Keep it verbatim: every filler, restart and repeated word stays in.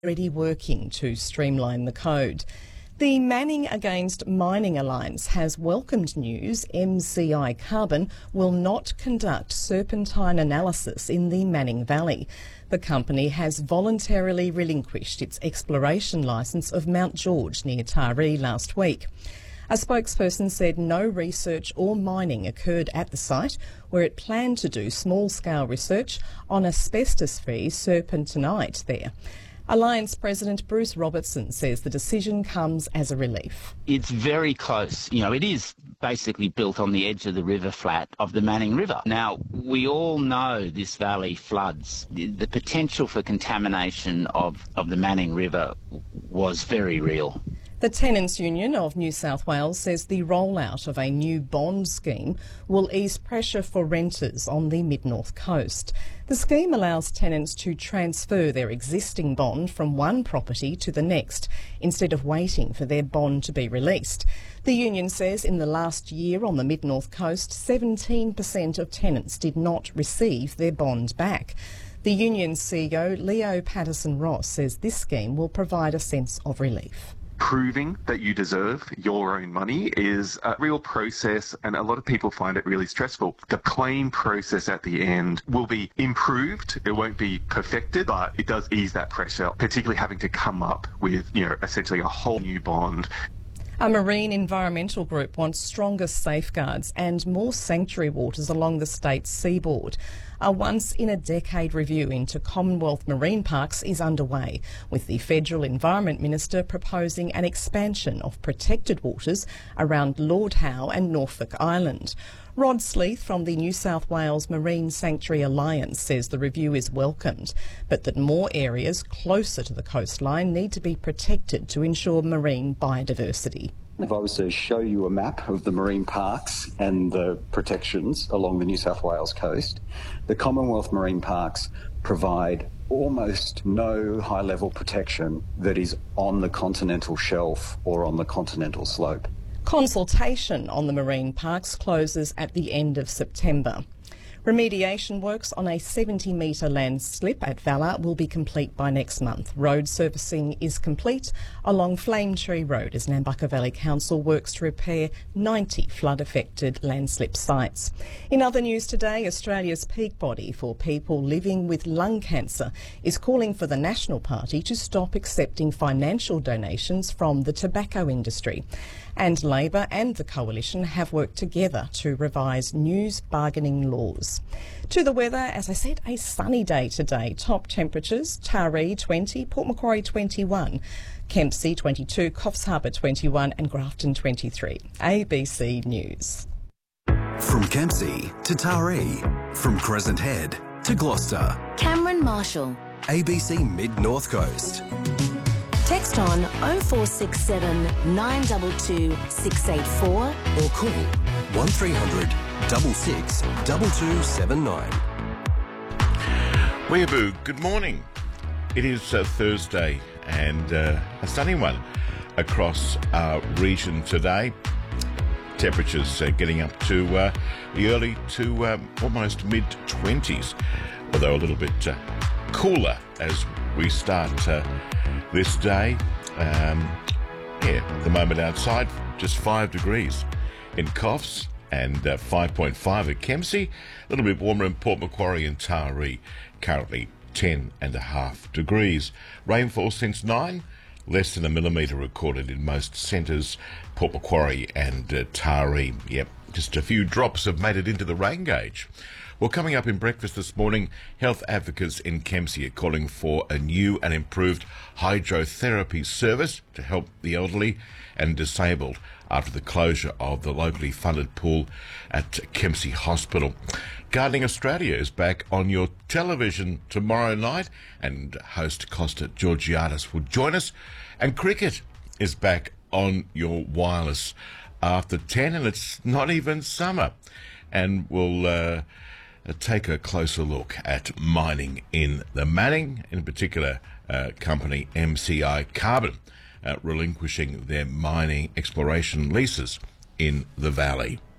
already working to streamline the code. The Manning Against Mining Alliance has welcomed news M C I Carbon will not conduct serpentine analysis in the Manning Valley. The company has voluntarily relinquished its exploration licence of Mount George near Taree last week. A spokesperson said no research or mining occurred at the site, where it planned to do small-scale research on asbestos-free serpentinite there. Alliance President Bruce Robertson says the decision comes as a relief. It's very close. You know, it is basically built on the edge of the river flat of the Manning River. Now, we all know this valley floods. The, the potential for contamination of, of the Manning River was very real. The Tenants Union of New South Wales says the rollout of a new bond scheme will ease pressure for renters on the Mid-North Coast. The scheme allows tenants to transfer their existing bond from one property to the next, instead of waiting for their bond to be released. The union says in the last year on the Mid-North Coast, seventeen percent of tenants did not receive their bond back. The union's C E O, Leo Patterson-Ross, says this scheme will provide a sense of relief. Proving that you deserve your own money is a real process, and a lot of people find it really stressful. The claim process at the end will be improved. It won't be perfected, but it does ease that pressure, particularly having to come up with, you know, essentially a whole new bond. A marine environmental group wants stronger safeguards and more sanctuary waters along the state's seaboard. A once-in-a-decade review into Commonwealth marine parks is underway, with the Federal Environment Minister proposing an expansion of protected waters around Lord Howe and Norfolk Island. Rod Sleeth from the New South Wales Marine Sanctuary Alliance says the review is welcomed, but that more areas closer to the coastline need to be protected to ensure marine biodiversity. If I was to show you a map of the marine parks and the protections along the New South Wales coast, the Commonwealth marine parks provide almost no high-level protection that is on the continental shelf or on the continental slope. Consultation on the marine parks closes at the end of September. Remediation works on a seventy metre landslip at Valla will be complete by next month. Road surfacing is complete along Flame Tree Road as Nambucca Valley Council works to repair ninety flood-affected landslip sites. In other news today, Australia's peak body for people living with lung cancer is calling for the National Party to stop accepting financial donations from the tobacco industry. And Labor and the Coalition have worked together to revise news bargaining laws. To the weather, as I said, a sunny day today. Top temperatures, Taree twenty, Port Macquarie twenty-one, Kempsey twenty-two, Coffs Harbour twenty-one and Grafton twenty-three. A B C News. From Kempsey to Taree, from Crescent Head to Gloucester. Cameron Marshall. A B C Mid-North Coast. Text on oh four six seven, nine two two, six eight four or call one three hundred, six six, two two seven nine. Weeaboo, good morning. It is uh, Thursday and uh, a sunny one across our region today. Temperatures uh, getting up to uh, the early to um, almost mid twenties, although a little bit uh, cooler as we start uh, this day. Um, yeah, at the moment outside, just five degrees in Coffs and uh, five point five at Kempsey. A little bit warmer in Port Macquarie and Taree, currently ten and a half degrees. Rainfall since nine, less than a millimetre recorded in most centres, Port Macquarie and uh, Taree. Yep, just a few drops have made it into the rain gauge. Well, coming up in breakfast this morning, health advocates in Kempsey are calling for a new and improved hydrotherapy service to help the elderly and disabled after the closure of the locally funded pool at Kempsey Hospital. Gardening Australia is back on your television tomorrow night, and host Costa Georgiadis will join us. And cricket is back on your wireless after ten, and it's not even summer. And we'll uh, take a closer look at mining in the Manning, in particular uh, company M C I Carbon, uh, relinquishing their mining exploration leases in the valley.